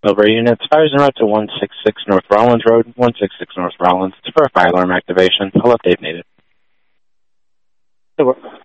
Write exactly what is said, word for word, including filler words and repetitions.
Over units, fires en route to one sixty-six North Rollins Road, one sixty-six North Rollins. It's for a fire alarm activation. I'll update needed. Good work.